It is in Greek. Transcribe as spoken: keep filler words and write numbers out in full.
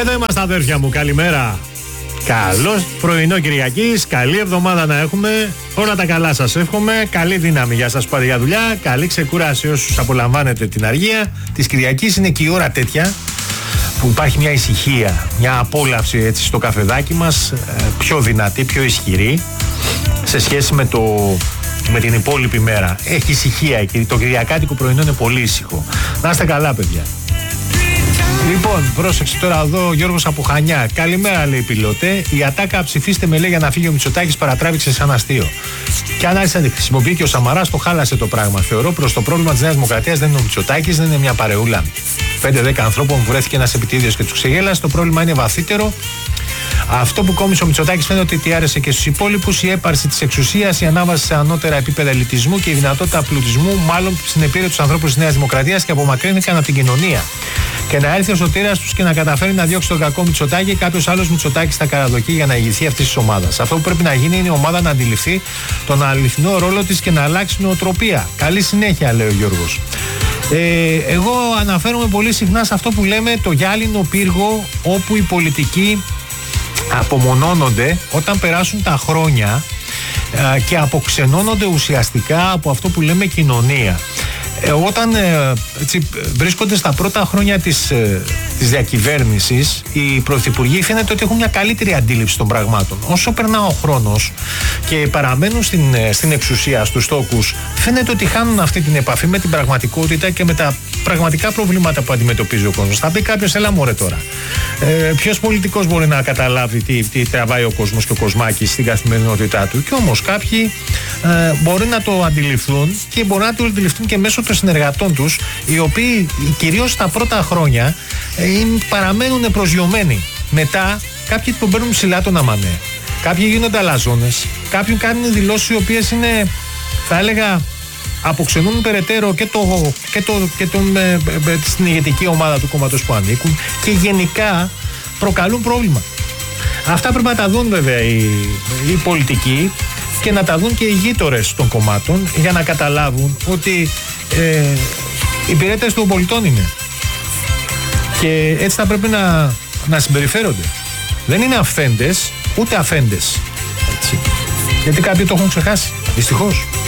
Εδώ είμαστε, αδέρφια μου, καλημέρα. Καλό πρωινό Κυριακής, καλή εβδομάδα να έχουμε. Όλα τα καλά σας εύχομαι. Καλή δύναμη για σας που πάτε για δουλειά. Καλή ξεκούραση όσους απολαμβάνετε την αργία της Κυριακής. Είναι και η ώρα τέτοια που υπάρχει μια ησυχία, μια απόλαυση έτσι στο καφεδάκι μας, πιο δυνατή, πιο ισχυρή σε σχέση με, το, με την υπόλοιπη μέρα. Έχει ησυχία και το κυριακάτικο πρωινό είναι πολύ ήσυχο. Να είστε καλά, παιδιά. Λοιπόν, πρόσεξε τώρα εδώ ο Γιώργος από Χανιά. Καλημέρα, λέει πιλότε. Η ατάκα ψηφίστε με, λέει, για να φύγει ο Μητσοτάκης παρατράβηξε σαν αστείο. Και αν άρχισε να τη χρησιμοποιεί και ο Σαμαράς, το χάλασε το πράγμα. Θεωρώ προς το πρόβλημα της Νέας Δημοκρατίας δεν είναι ο Μητσοτάκης, δεν είναι μια παρεούλα πέντε δέκα ανθρώπων που βρέθηκε ένας επιτίδιος και τους ξεγέλασε. Το πρόβλημα είναι βαθύτερο. Αυτό που κόμισε ο Μητσοτάκης φαίνεται ότι άρεσε και στους υπόλοιπους. Η έπαρση της εξουσίας, η ανάβαση σε ανώτερα επίπεδα ελιτισμού και η δυνατότητα πλουτισμού, μάλλον συνεπήρε τους ανθρώπους της Νέας Δημοκρατίας και απομακρύνθηκαν από την κοινωνία. Και να έρθει ο σωτήρας τους και να καταφέρει να διώξει τον κακό Μητσοτάκη, κάποιος άλλος Μητσοτάκης στα καραδοκεί για να ηγηθεί αυτής της ομάδας. Αυτό που πρέπει να γίνει είναι η ομάδα να αντιληφθεί τον αληθινό ρόλο της και να αλλάξει νοοτροπία. Καλή συνέχεια, λέει ο Γιώργος. Ε, εγώ αναφέρομαι πολύ συχνά σε αυτό που λέμε το γυάλινο πύργο, όπου οι πολιτικοί απομονώνονται όταν περάσουν τα χρόνια ε, και αποξενώνονται ουσιαστικά από αυτό που λέμε κοινωνία. Ε, όταν ε, έτσι, βρίσκονται στα πρώτα χρόνια της, ε, της διακυβέρνησης, οι πρωθυπουργοί φαίνεται ότι έχουν μια καλύτερη αντίληψη των πραγμάτων. Όσο περνά ο χρόνος και παραμένουν στην, ε, στην εξουσία, στους τόκους, φαίνεται ότι χάνουν αυτή την επαφή με την πραγματικότητα και με τα πραγματικά προβλήματα που αντιμετωπίζει ο κόσμος. Θα πει κάποιος, έλα μωρέ τώρα. Ε, ποιος πολιτικός μπορεί να καταλάβει τι, τι τραβάει ο κόσμος και ο κοσμάκης στην καθημερινότητά του? Και όμως κάποιοι ε, μπορεί να το αντιληφθούν και μπορεί να το αντιληφθούν και μέσω των συνεργατών τους, οι οποίοι κυρίως στα πρώτα χρόνια ε, παραμένουν προσγειωμένοι. Μετά κάποιοι τον παίρνουν ψηλά τον αμανέ. Κάποιοι γίνονται αλαζόνες. Κάποιοι κάνουν δηλώσεις οι οποίες είναι, θα έλεγα, αποξενούν περαιτέρω και, το, και, το, και τον, ε, ε, στην ηγετική ομάδα του κόμματος που ανήκουν και γενικά προκαλούν πρόβλημα. Αυτά πρέπει να τα δουν βέβαια οι, οι πολιτικοί και να τα δουν και οι γείτορες των κομμάτων για να καταλάβουν ότι ε, οι υπηρέτες των πολιτών είναι και έτσι θα πρέπει να, να συμπεριφέρονται. Δεν είναι αυθέντες ούτε αφέντες, έτσι. Γιατί κάποιοι το έχουν ξεχάσει, δυστυχώς.